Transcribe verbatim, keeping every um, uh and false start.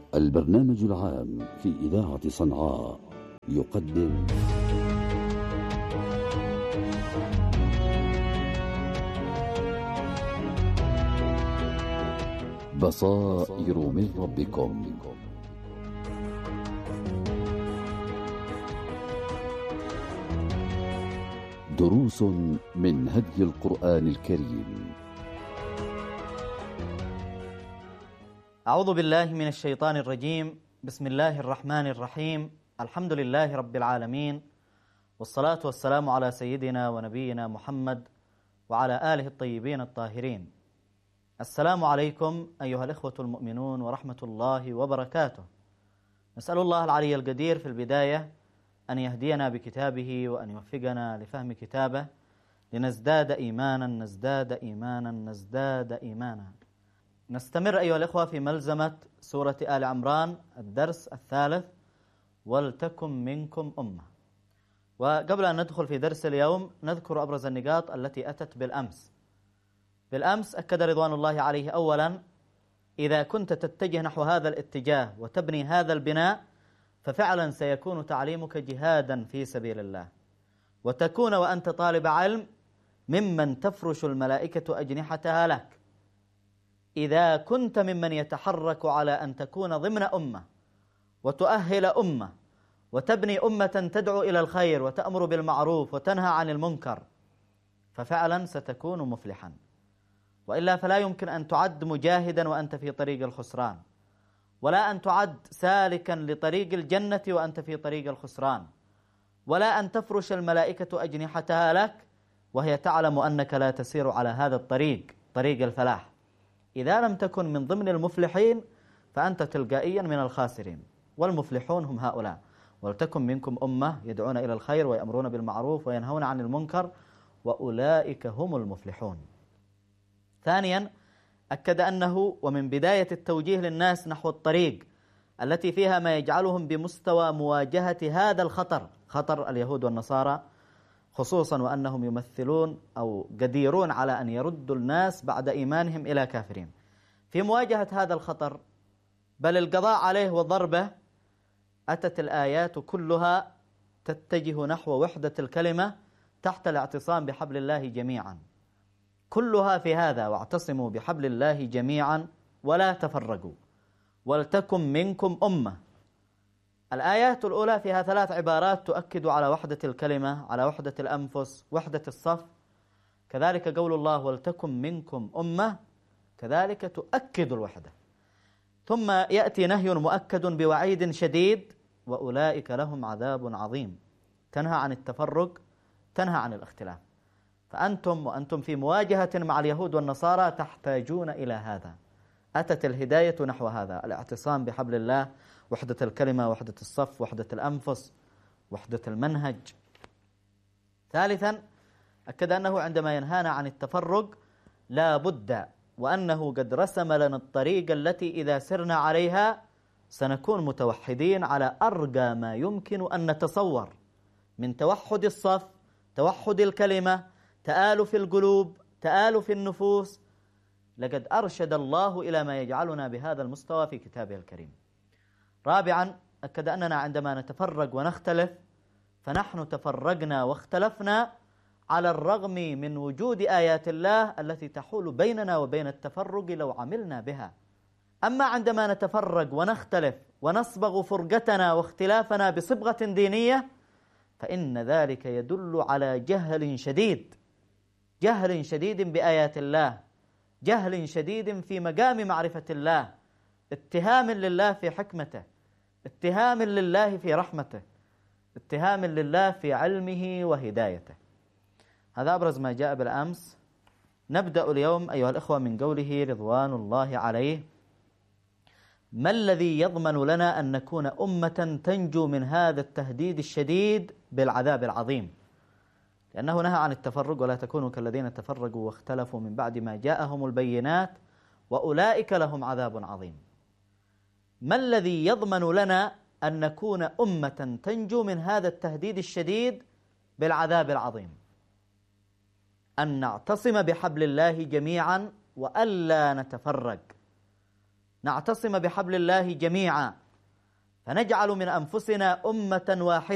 البرنامج العام في إذاعة صنعاء يقدم بصائر من ربكم. دروس من هدي القرآن الكريم. أعوذ بالله من الشيطان الرجيم. بسم الله الرحمن الرحيم. الحمد لله رب العالمين، والصلاة والسلام على سيدنا ونبينا محمد وعلى آله الطيبين الطاهرين. السلام عليكم أيها الإخوة المؤمنون ورحمة الله وبركاته. نسأل الله العلي القدير في البداية أن يهدينا بكتابه وأن يوفقنا لفهم كتابه لنزداد إيمانا نزداد إيمانا نزداد إيمانا. نستمر أيها الإخوة في ملزمة سورة آل عمران، الدرس الثالث، ولتكن منكم أمة. وقبل أن ندخل في درس اليوم نذكر أبرز النقاط التي أتت بالأمس. بالأمس أكد رضوان الله عليه أولا: إذا كنت تتجه نحو هذا الاتجاه وتبني هذا البناء ففعلا سيكون تعليمك جهادا في سبيل الله، وتكون وأنت طالب علم ممن تفرش الملائكة أجنحتها لك. إذا كنت ممن يتحرك على أن تكون ضمن أمة وتؤهل أمة وتبني أمة تدعو إلى الخير وتأمر بالمعروف وتنهى عن المنكر ففعلا ستكون مفلحا، وإلا فلا يمكن أن تعد مجاهدا وأنت في طريق الخسران، ولا أن تعد سالكا لطريق الجنة وأنت في طريق الخسران، ولا أن تفرش الملائكة أجنحتها لك وهي تعلم أنك لا تسير على هذا الطريق، طريق الفلاح. إذا لم تكن من ضمن المفلحين فأنت تلقائيا من الخاسرين، والمفلحون هم هؤلاء: ولتكن منكم أمة يدعون إلى الخير ويأمرون بالمعروف وينهون عن المنكر وأولئك هم المفلحون. ثانيا أكد أنه ومن بداية التوجيه للناس نحو الطريق التي فيها ما يجعلهم بمستوى مواجهة هذا الخطر، خطر اليهود والنصارى خصوصا، وأنهم يمثلون أو قديرون على أن يردوا الناس بعد إيمانهم إلى كافرين. في مواجهة هذا الخطر بل القضاء عليه وضربه أتت الآيات كلها تتجه نحو وحدة الكلمة تحت الاعتصام بحبل الله جميعا، كلها في هذا: واعتصموا بحبل الله جميعا ولا تفرقوا ولتكن منكم أمة. الآيات الأولى فيها ثلاث عبارات تؤكد على وحدة الكلمة، على وحدة الأنفس، وحدة الصف. كذلك قول الله ولتكن منكم أمة كذلك تؤكد الوحدة. ثم يأتي نهي مؤكد بوعيد شديد: وأولئك لهم عذاب عظيم، تنهى عن التفرق، تنهى عن الاختلاف. فأنتم وأنتم في مواجهة مع اليهود والنصارى تحتاجون إلى هذا. أتت الهداية نحو هذا: الاعتصام بحبل الله، وحدة الكلمة، وحدة الصف، وحدة الأنفس، وحدة المنهج. ثالثا أكد أنه عندما ينهانا عن التفرق لا بد وأنه قد رسم لنا الطريق التي إذا سرنا عليها سنكون متوحدين على أرقى ما يمكن أن نتصور من توحد الصف، توحد الكلمة، تآلف القلوب، تآلف النفوس. لقد أرشد الله إلى ما يجعلنا بهذا المستوى في كتابه الكريم. رابعا أكد أننا عندما نتفرق ونختلف فنحن تفرقنا واختلفنا على الرغم من وجود آيات الله التي تحول بيننا وبين التفرق لو عملنا بها. أما عندما نتفرق ونختلف ونصبغ فرقتنا واختلافنا بصبغة دينية فإن ذلك يدل على جهل شديد، جهل شديد بآيات الله، جهل شديد في مقام معرفة الله، اتهام لله في حكمته، اتهام لله في رحمته، اتهام لله في علمه وهدايته. هذا أبرز ما جاء بالأمس. نبدأ اليوم أيها الإخوة من قوله رضوان الله عليه: ما الذي يضمن لنا أن نكون أمة تنجو من هذا التهديد الشديد بالعذاب العظيم؟ لأنه نهى عن التفرق: ولا تكونوا كالذين تفرقوا واختلفوا من بعد ما جاءهم البينات وأولئك لهم عذاب عظيم. ما الذي يضمن لنا أن نكون أمة تنجو من هذا التهديد الشديد بالعذاب العظيم؟ أن نعتصم بحبل الله جميعا وألا نتفرق. نعتصم بحبل الله جميعا، فنجعل من أنفسنا أمة واحدة